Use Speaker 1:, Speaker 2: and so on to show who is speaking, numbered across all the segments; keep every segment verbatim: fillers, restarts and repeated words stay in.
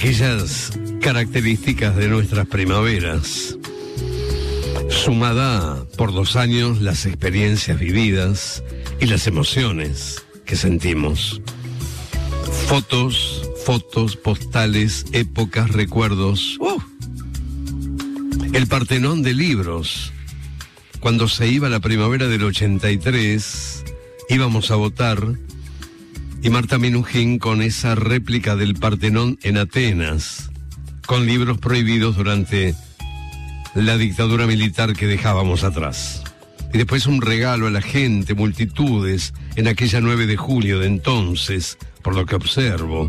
Speaker 1: aquellas características de nuestras primaveras, sumada por los años, las experiencias vividas y las emociones que sentimos. Fotos, fotos, postales, épocas, recuerdos. ¡Uh! El Partenón de libros. Cuando se iba la primavera del ochenta y tres, íbamos a votar, y Marta Minujín con esa réplica del Partenón en Atenas, con libros prohibidos durante la dictadura militar que dejábamos atrás. Y después un regalo a la gente, multitudes, en aquella nueve de julio de entonces, por lo que observo.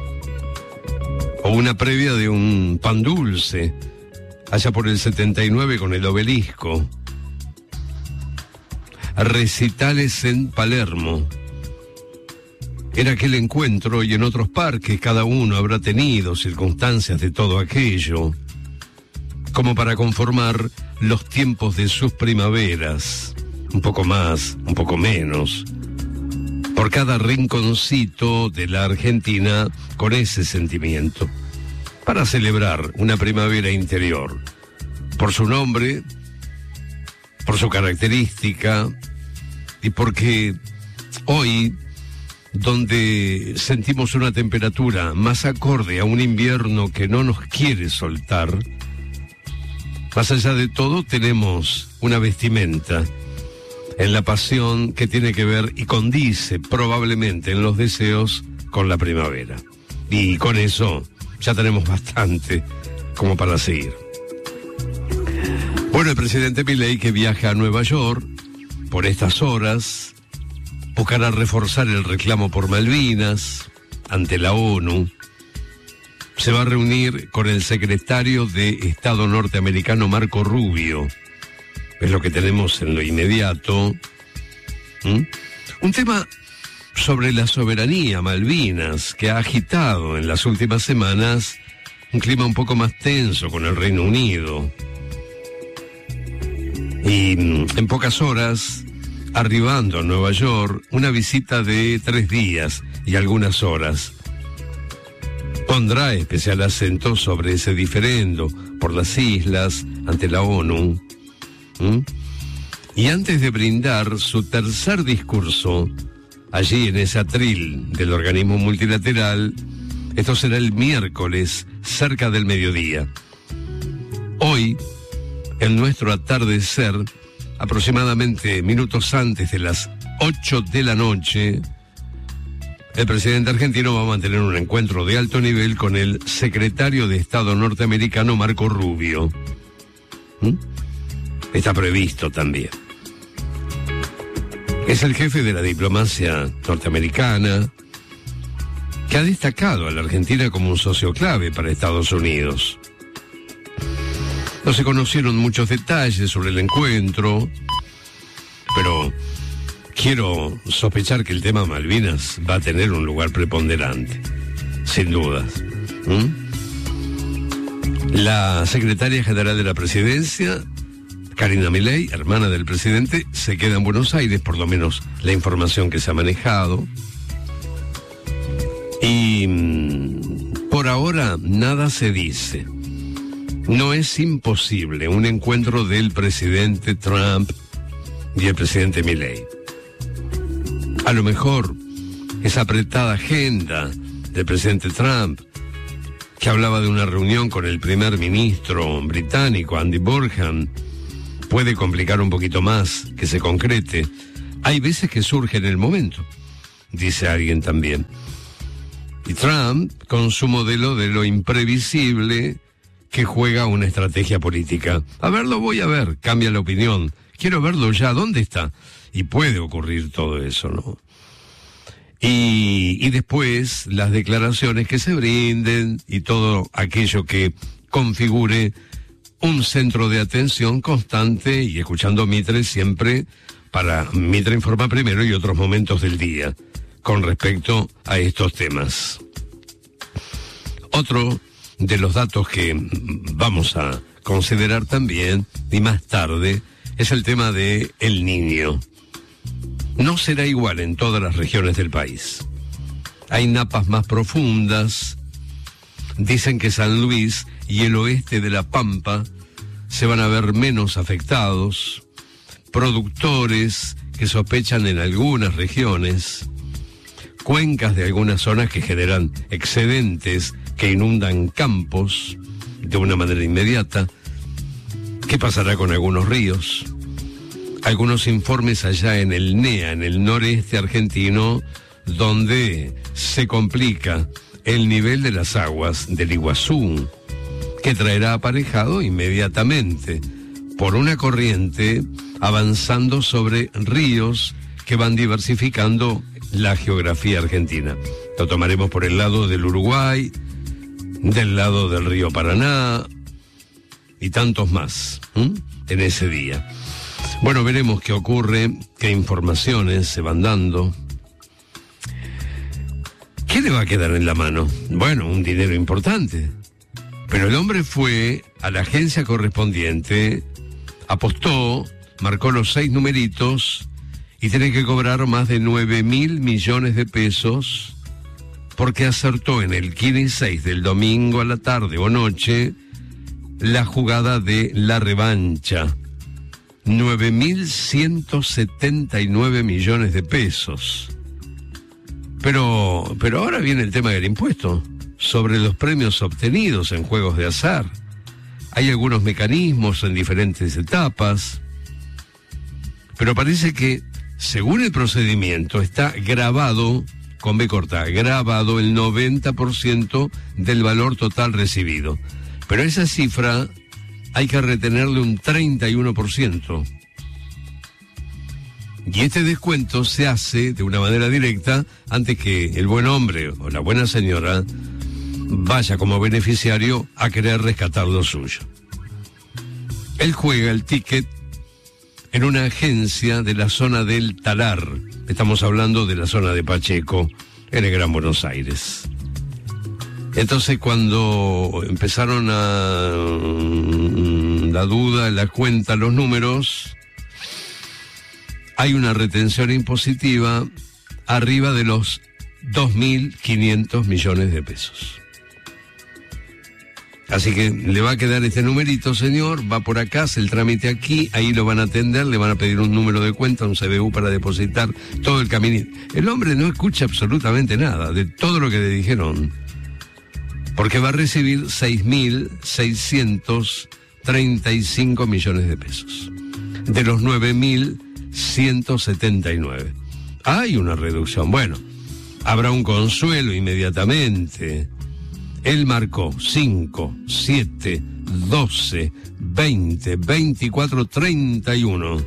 Speaker 1: O una previa de un pan dulce, allá por el setenta y nueve con el Obelisco. Recitales en Palermo. Era aquel encuentro, y en otros parques cada uno habrá tenido circunstancias de todo aquello, como para conformar los tiempos de sus primaveras, un poco más, un poco menos, por cada rinconcito de la Argentina con ese sentimiento, para celebrar una primavera interior, por su nombre, por su característica, y porque hoy, donde sentimos una temperatura más acorde a un invierno que no nos quiere soltar, más allá de todo tenemos una vestimenta en la pasión que tiene que ver y condice probablemente en los deseos con la primavera. Y con eso ya tenemos bastante como para seguir. Bueno, el presidente Milei, que viaja a Nueva York por estas horas, buscará reforzar el reclamo por Malvinas ante la ONU. Se va a reunir con el secretario de Estado norteamericano Marco Rubio. Es lo que tenemos en lo inmediato. ¿Mm? Un tema sobre la soberanía Malvinas que ha agitado en las últimas semanas un clima un poco más tenso con el Reino Unido. Y en pocas horas, arribando a Nueva York, una visita de tres días y algunas horas. Pondrá especial acento sobre ese diferendo por las islas ante la ONU. ¿Mm? Y antes de brindar su tercer discurso, allí en ese atril del organismo multilateral, esto será el miércoles, cerca del mediodía. Hoy, en nuestro atardecer, aproximadamente minutos antes de las ocho de la noche, el presidente argentino va a mantener un encuentro de alto nivel con el secretario de Estado norteamericano Marco Rubio. ¿Mm? Está previsto también. Es el jefe de la diplomacia norteamericana, que ha destacado a la Argentina como un socio clave para Estados Unidos. No se conocieron muchos detalles sobre el encuentro, pero quiero sospechar que el tema Malvinas va a tener un lugar preponderante, sin dudas. ¿Mm? La secretaria general de la presidencia, Karina Milei, hermana del presidente, se queda en Buenos Aires, por lo menos la información que se ha manejado. Y mmm, por ahora nada se dice. No es imposible un encuentro del presidente Trump y el presidente Milei. A lo mejor esa apretada agenda del presidente Trump, que hablaba de una reunión con el primer ministro británico, Andy Burnham, puede complicar un poquito más que se concrete. Hay veces que surge en el momento, dice alguien también. Y Trump, con su modelo de lo imprevisible, que juega una estrategia política. A verlo voy a ver, cambia la opinión. Quiero verlo ya, ¿dónde está? Y puede ocurrir todo eso, ¿no? Y, y después las declaraciones que se brinden y todo aquello que configure un centro de atención constante, y escuchando Mitre siempre, para Mitre informa primero y otros momentos del día con respecto a estos temas. Otro de los datos que vamos a considerar también, y más tarde, es el tema de El Niño. No será igual en todas las regiones del país. Hay napas más profundas, Dicen que San Luis y el oeste de La Pampa se van a ver menos afectados. Productores que sospechan en algunas regiones. Cuencas de algunas zonas que generan excedentes que inundan campos de una manera inmediata. ¿Qué pasará con algunos ríos? Algunos informes allá en el N E A, en el noreste argentino, donde se complica el nivel de las aguas del Iguazú, que traerá aparejado inmediatamente por una corriente avanzando sobre ríos que van diversificando la geografía argentina. Lo tomaremos por el lado del Uruguay, del lado del río Paraná y tantos más, ¿m? en ese día. Bueno, veremos qué ocurre, qué informaciones se van dando. ¿Qué le va a quedar en la mano? Bueno, un dinero importante. Pero el hombre fue a la agencia correspondiente, apostó, marcó los seis numeritos y tiene que cobrar más de nueve mil millones de pesos porque acertó en el quince y seis del domingo a la tarde o noche la jugada de la revancha. nueve mil ciento setenta y nueve millones de pesos. Pero, pero ahora viene el tema del impuesto sobre los premios obtenidos en juegos de azar. Hay algunos mecanismos en diferentes etapas, pero parece que, según el procedimiento, está grabado, con B corta, grabado el noventa por ciento del valor total recibido. Pero a esa cifra hay que retenerle un treinta y uno por ciento. Y este descuento se hace de una manera directa antes que el buen hombre o la buena señora vaya como beneficiario a querer rescatar lo suyo. Él juega el ticket en una agencia de la zona del Talar. Estamos hablando de la zona de Pacheco, en el Gran Buenos Aires. Entonces, cuando empezaron a la duda, la cuenta, los números, hay una retención impositiva arriba de los dos mil quinientos millones de pesos. Así que le va a quedar este numerito, señor, va por acá, hace el trámite aquí, ahí lo van a atender, le van a pedir un número de cuenta, un C B U para depositar, todo el caminito. El hombre no escucha absolutamente nada de todo lo que le dijeron, porque va a recibir seis mil seiscientos treinta y cinco millones de pesos, de los nueve mil ciento setenta y nueve. Hay una reducción, bueno, habrá un consuelo inmediatamente. Él marcó cinco, siete, doce, veinte, veinticuatro, treinta y uno.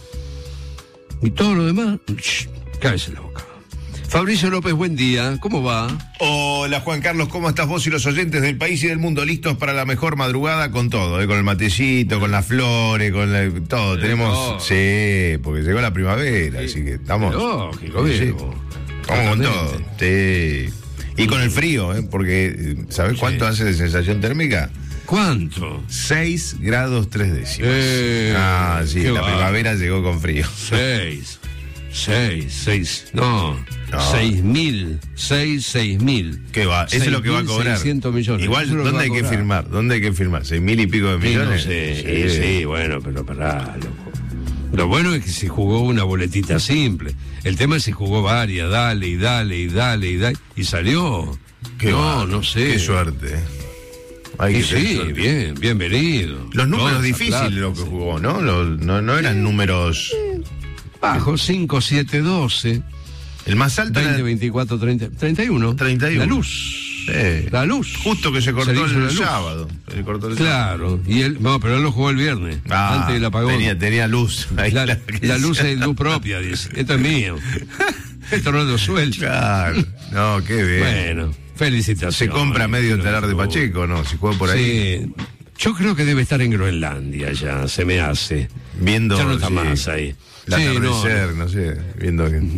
Speaker 1: Y todo lo demás, shh, cállese la boca. Fabricio López, buen día, ¿cómo va?
Speaker 2: Hola Juan Carlos, ¿cómo estás vos y los oyentes del país y del mundo? Listos para la mejor madrugada con todo, ¿eh? Con el matecito, con las flores, con la, todo. Pero tenemos, no. Sí, porque llegó la primavera, sí. Así que estamos...
Speaker 1: Lógico,
Speaker 2: sí, sí. Vamos con todo, sí. Y con el frío, ¿eh? Porque, ¿sabés sí. cuánto hace de sensación térmica?
Speaker 1: ¿Cuánto?
Speaker 2: seis grados tres décimas.
Speaker 1: Eh,
Speaker 2: ah, sí, la va. primavera llegó con frío.
Speaker 1: seis. seis, seis, no, no. seis mil, seis, seis mil.
Speaker 2: ¿Qué va? Eso es lo que va a cobrar.
Speaker 1: seiscientos millones.
Speaker 2: Igual, ¿dónde hay que firmar? ¿Dónde hay que firmar? ¿Seis mil y pico de millones?
Speaker 1: Sí, no sé, sí, sí, bueno, pero pará, loco. Lo bueno es que se jugó una boletita simple. El tema es si jugó varias, dale y dale y dale y dale, y salió.
Speaker 2: Qué
Speaker 1: no,
Speaker 2: va,
Speaker 1: no sé.
Speaker 2: Qué suerte. Hay
Speaker 1: y
Speaker 2: que
Speaker 1: sí,
Speaker 2: suerte.
Speaker 1: bien, bienvenido.
Speaker 2: Los números
Speaker 1: Todos
Speaker 2: difíciles lo que jugó, ¿no? Los, no, no eran números...
Speaker 1: Bajo, cinco, siete, doce.
Speaker 2: El más alto
Speaker 1: veinte,
Speaker 2: era...
Speaker 1: veinticuatro, treinta, treinta y uno.
Speaker 2: treinta y uno.
Speaker 1: La luz.
Speaker 2: Sí.
Speaker 1: La luz.
Speaker 2: Justo que se cortó
Speaker 1: se
Speaker 2: el
Speaker 1: la
Speaker 2: sábado. Se cortó el
Speaker 1: claro.
Speaker 2: sábado.
Speaker 1: Y él, no, pero él lo jugó el viernes.
Speaker 2: Ah,
Speaker 1: antes del apagón.
Speaker 2: Tenía, tenía luz.
Speaker 1: Ahí la, la, la luz es luz propia, dice. Esto es mío. Esto no lo suelto.
Speaker 2: Claro. No, qué bien.
Speaker 1: Bueno, felicitaciones.
Speaker 2: Se compra medio talar de Pacheco, ¿no? Si juega por ahí.
Speaker 1: Sí. Yo creo que debe estar en Groenlandia ya, se me hace.
Speaker 2: Viendo.
Speaker 1: Ya no está
Speaker 2: sí,
Speaker 1: más ahí.
Speaker 2: La
Speaker 1: sí,
Speaker 2: atardecer, no, no sé. Viendo que.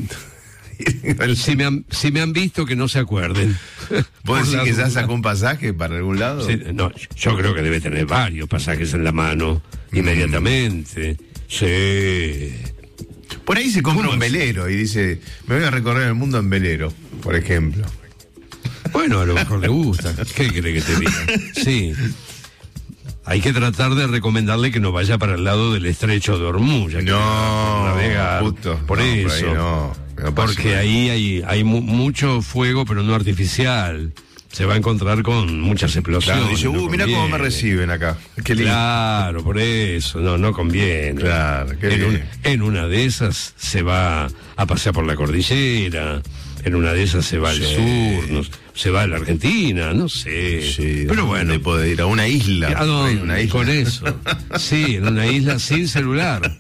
Speaker 1: Si me, han, si me han visto, que no se acuerden.
Speaker 2: ¿Vos decís que ya sacó un pasaje para algún lado?
Speaker 1: Sí, no, yo creo que debe tener varios pasajes en la mano, mm. inmediatamente. Sí.
Speaker 2: Por ahí se compra un velero y dice, me voy a recorrer el mundo en velero, por ejemplo.
Speaker 1: Bueno, a lo mejor le gusta. ¿Qué cree que te diga? Sí. Hay que tratar de recomendarle que no vaya para el lado del estrecho de Hormuz. Ya que
Speaker 2: no,
Speaker 1: navegar.
Speaker 2: Justo,
Speaker 1: por
Speaker 2: no,
Speaker 1: eso.
Speaker 2: por ahí no, no
Speaker 1: porque ahí hay, hay mu mucho fuego, pero no artificial. Se va a encontrar con muchas explosiones.
Speaker 2: Claro, dice, uh,
Speaker 1: no
Speaker 2: mira cómo me reciben acá. Qué lindo.
Speaker 1: Claro, por eso, no, no conviene.
Speaker 2: Claro, qué
Speaker 1: en,
Speaker 2: bien.
Speaker 1: un, en una de esas se va a pasear por la cordillera, en una de esas se va
Speaker 2: sí.
Speaker 1: al sur, no, se va a la Argentina, no sé.
Speaker 2: Sí,
Speaker 1: pero bueno.
Speaker 2: Puede ir a una isla.
Speaker 1: ¿A dónde?
Speaker 2: Una isla.
Speaker 1: Con eso. Sí, en una isla sin celular.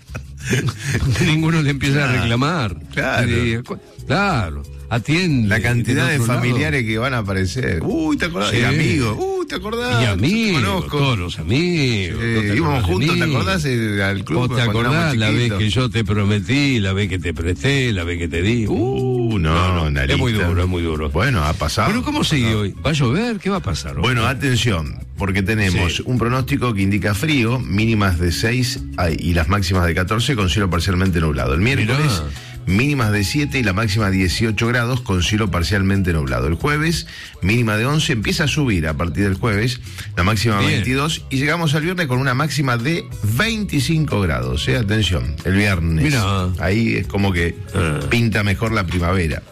Speaker 1: Ninguno le empieza
Speaker 2: claro.
Speaker 1: a reclamar.
Speaker 2: Claro.
Speaker 1: Y, claro. Atiende.
Speaker 2: La cantidad de familiares
Speaker 1: lado.
Speaker 2: que van a aparecer. Uy, ¿te acordás? Sí. Y amigos. Uy, ¿te acordás?
Speaker 1: Y amigos, todos los amigos.
Speaker 2: Eh, íbamos juntos, ¿te acordás el, al club?
Speaker 1: ¿Vos te acordás la vez que yo te prometí, la vez que te presté, la vez que te di?
Speaker 2: Uh, no, no, no
Speaker 1: es muy duro, es muy duro.
Speaker 2: Bueno, ha pasado.
Speaker 1: Pero ¿cómo sigue hoy? ¿Va a llover? ¿Qué va a pasar hoy?
Speaker 2: Bueno, atención, porque tenemos sí. un pronóstico que indica frío, mínimas de seis y las máximas de catorce con cielo parcialmente nublado. El miércoles... Mirá. Mínimas de siete y la máxima dieciocho grados con cielo parcialmente nublado. El jueves, mínima de once, empieza a subir a partir del jueves, la máxima Bien. veintidós, y llegamos al viernes con una máxima de veinticinco grados. ¿eh? Atención, el viernes.
Speaker 1: Mirá.
Speaker 2: Ahí es como que ah. pinta mejor la primavera.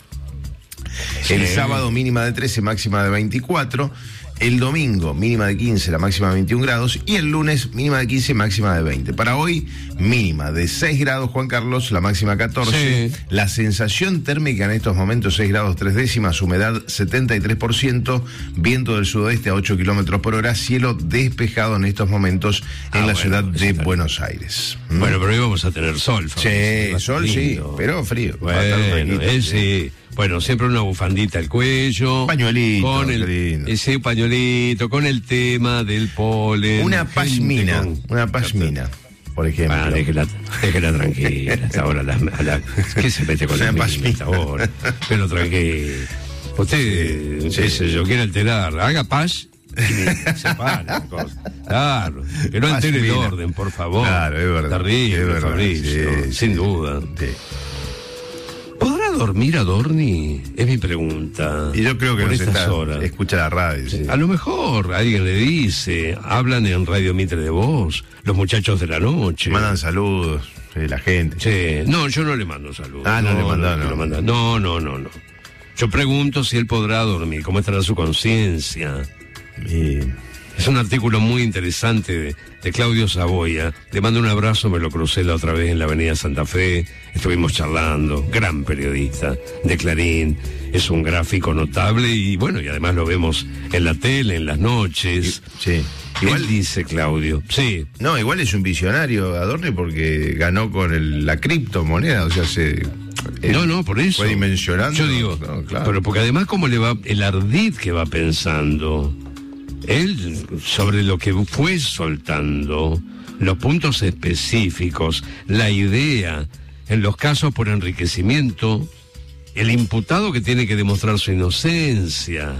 Speaker 2: Sí. El sábado, mínima de trece, máxima de veinticuatro. El domingo, mínima de quince, la máxima de veintiún grados. Y el lunes, mínima de quince, máxima de veinte. Para hoy, mínima de seis grados, Juan Carlos, la máxima catorce. Sí. La sensación térmica en estos momentos, seis grados tres décimas, humedad setenta y tres por ciento, viento del sudoeste a ocho kilómetros por hora, cielo despejado en estos momentos en ah, la bueno, ciudad de está... Buenos Aires.
Speaker 1: ¿Mm? Bueno, pero hoy vamos a tener sol.
Speaker 2: Sí, sol lindo. Sí, pero frío.
Speaker 1: Bueno, él sí. Bueno, siempre una bufandita al cuello.
Speaker 2: Pañuelito.
Speaker 1: Con el, ese pañuelito, con el tema del polen.
Speaker 2: Una pashmina, con... una pashmina, por ejemplo.
Speaker 1: Ah, déjela, déjela tranquila. Hasta ahora, la, la, ¿qué se mete con la pashmina ahora? Pero tranquilo. Usted, sí, qué sé yo, quiere alterar. Haga pash y se para. Claro, que no altere el orden, por favor.
Speaker 2: Claro, es verdad.
Speaker 1: Terrible,
Speaker 2: es verdad,
Speaker 1: Fabricio,
Speaker 2: sí,
Speaker 1: sin
Speaker 2: sí,
Speaker 1: duda.
Speaker 2: Sí.
Speaker 1: ¿Podrá dormir Adorni? Es mi pregunta.
Speaker 2: Y yo creo que
Speaker 1: por
Speaker 2: no
Speaker 1: estas
Speaker 2: está,
Speaker 1: horas.
Speaker 2: Escucha la radio. Sí.
Speaker 1: A lo mejor alguien le dice, hablan en Radio Mitre de Voz, los muchachos de la noche.
Speaker 2: Mandan saludos, sí, la gente.
Speaker 1: Sí. No, yo no le mando saludos.
Speaker 2: Ah, no, no le mandan,
Speaker 1: no.
Speaker 2: No.
Speaker 1: Manda. no, no, no, no. Yo pregunto si él podrá dormir, cómo estará su conciencia.
Speaker 2: Y...
Speaker 1: Es un artículo muy interesante de, de Claudio Saboya. Le mando un abrazo, me lo crucé la otra vez en la avenida Santa Fe. Estuvimos charlando, gran periodista de Clarín. Es un gráfico notable y bueno, y además lo vemos en la tele, en las noches.
Speaker 2: Sí. Igual
Speaker 1: Él dice Claudio, sí.
Speaker 2: No, igual es un visionario, Adorni, porque ganó con el, la criptomoneda, o sea, se...
Speaker 1: No, no, por eso.
Speaker 2: Fue dimensionando.
Speaker 1: Yo digo, no, claro. Pero porque además cómo le va, el ardid que va pensando... Él, sobre lo que fue soltando, los puntos específicos, la idea, en los casos por enriquecimiento, el imputado que tiene que demostrar su inocencia.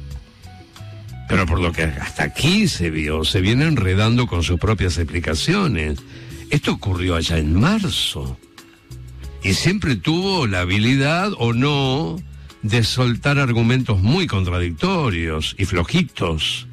Speaker 1: Pero por lo que hasta aquí se vio, se viene enredando con sus propias explicaciones. Esto ocurrió allá en marzo. Y siempre tuvo la habilidad o no de soltar argumentos muy contradictorios y flojitos.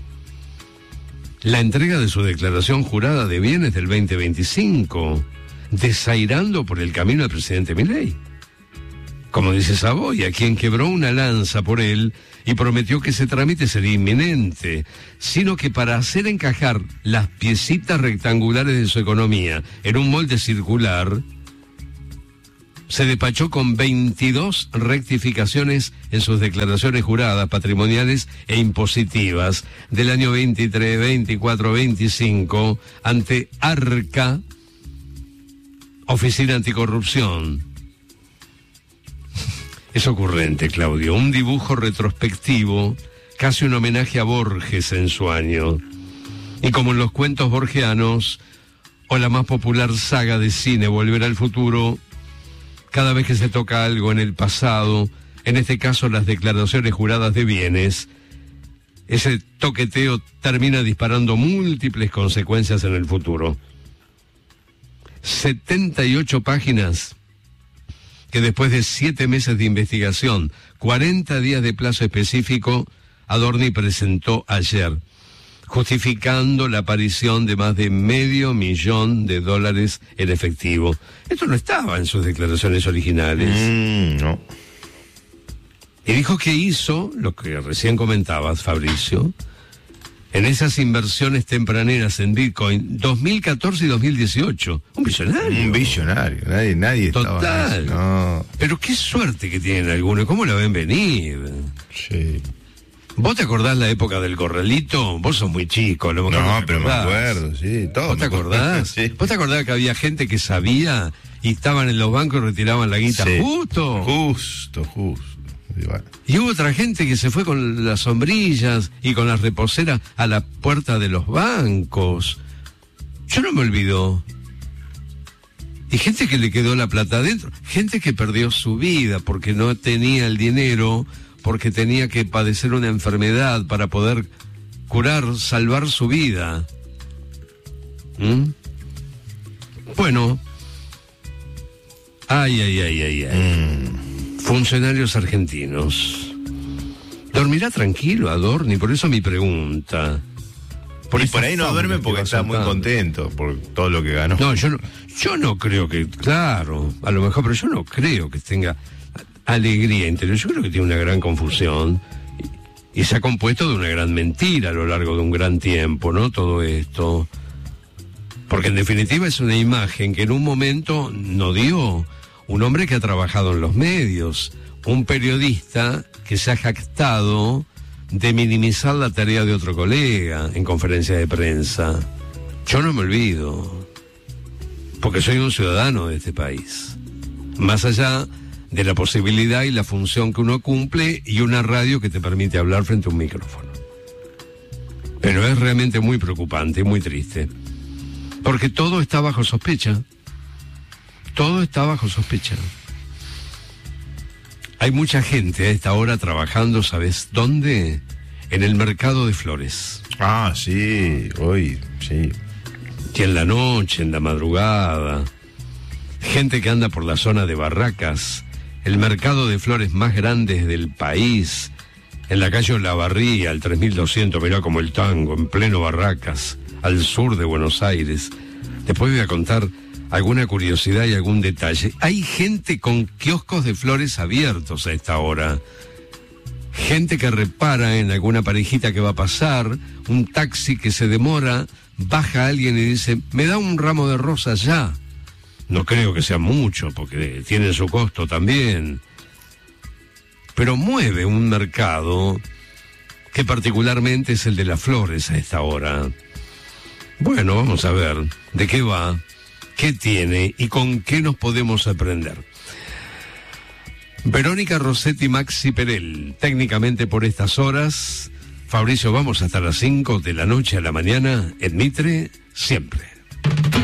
Speaker 1: La entrega de su declaración jurada de bienes del veinte veinticinco, desairando por el camino del presidente Milei. Como dice Saboya, quien quebró una lanza por él y prometió que ese trámite sería inminente, sino que para hacer encajar las piecitas rectangulares de su economía en un molde circular, se despachó con veintidós rectificaciones en sus declaraciones juradas, patrimoniales e impositivas del año veintitrés, veinticuatro, veinticinco ante ARCA, Oficina Anticorrupción. Es ocurrente, Claudio, un dibujo retrospectivo, casi un homenaje a Borges en su año. Y como en los cuentos borgianos, o la más popular saga de cine Volver al Futuro, cada vez que se toca algo en el pasado, en este caso las declaraciones juradas de bienes, ese toqueteo termina disparando múltiples consecuencias en el futuro. setenta y ocho páginas que después de siete meses de investigación, cuarenta días de plazo específico, Adorni presentó ayer, justificando la aparición de más de medio millón de dólares en efectivo. Esto no estaba en sus declaraciones originales.
Speaker 2: Mm, no.
Speaker 1: Y dijo que hizo, lo que recién comentabas, Fabricio, en esas inversiones tempraneras en Bitcoin, dos mil catorce y dos mil dieciocho. Un billonario.
Speaker 2: Un billonario. Nadie, nadie
Speaker 1: Total.
Speaker 2: estaba en eso. No.
Speaker 1: Pero qué suerte que tienen algunos. ¿Cómo la ven venir?
Speaker 2: Sí.
Speaker 1: ¿Vos te acordás la época del corralito? Vos sos muy chico, ¿no?
Speaker 2: No, pero me acuerdo, sí. Todo
Speaker 1: ¿Vos te acordás?
Speaker 2: Sí.
Speaker 1: ¿Vos te acordás que había gente que sabía y estaban en los bancos y retiraban la guita
Speaker 2: Sí.
Speaker 1: justo?
Speaker 2: Justo, justo. Y bueno.
Speaker 1: Y hubo otra gente que se fue con las sombrillas y con las reposeras a la puerta de los bancos. Yo no me olvido. Y gente que le quedó la plata adentro. Gente que perdió su vida porque no tenía el dinero, porque tenía que padecer una enfermedad para poder curar, salvar su vida. ¿Mm? Bueno. Ay, ay, ay, ay, ay.
Speaker 2: Mm.
Speaker 1: Funcionarios argentinos. ¿Dormirá tranquilo Adorni? Por eso mi pregunta.
Speaker 2: Por y
Speaker 1: esta
Speaker 2: por ahí no
Speaker 1: fábula
Speaker 2: duerme
Speaker 1: que
Speaker 2: porque
Speaker 1: va
Speaker 2: está muy
Speaker 1: soltando.
Speaker 2: contento por todo lo que ganó.
Speaker 1: No, yo no, yo no creo que, claro, a lo mejor, pero yo no creo que tenga alegría interior. Yo creo que tiene una gran confusión y, y se ha compuesto de una gran mentira a lo largo de un gran tiempo, ¿no? Todo esto. Porque en definitiva es una imagen que en un momento no dio un hombre que ha trabajado en los medios, un periodista que se ha jactado de minimizar la tarea de otro colega en conferencia de prensa. Yo no me olvido, porque soy un ciudadano de este país. Más allá de la posibilidad y la función que uno cumple y una radio que te permite hablar frente a un micrófono. Pero es realmente muy preocupante y muy triste, porque todo está bajo sospecha. Todo está bajo sospecha. Hay mucha gente a esta hora trabajando, ¿sabes dónde? En el mercado de flores.
Speaker 2: Ah, sí, hoy, sí.
Speaker 1: Y en la noche, en la madrugada. Gente que anda por la zona de Barracas, el mercado de flores más grande del país, en la calle Olavarría, el tres mil doscientos, mirá como el tango, en pleno Barracas, al sur de Buenos Aires. Después voy a contar alguna curiosidad y algún detalle. Hay gente con kioscos de flores abiertos a esta hora. Gente que repara en alguna parejita que va a pasar, un taxi que se demora, baja alguien y dice, me da un ramo de rosas ya. No creo que sea mucho, porque tiene su costo también. Pero mueve un mercado que particularmente es el de las flores a esta hora. Bueno, vamos a ver de qué va, qué tiene y con qué nos podemos aprender. Verónica Rossetti, Maxi Perel, técnicamente por estas horas. Fabricio, vamos hasta las cinco de la noche a la mañana en Mitre, siempre.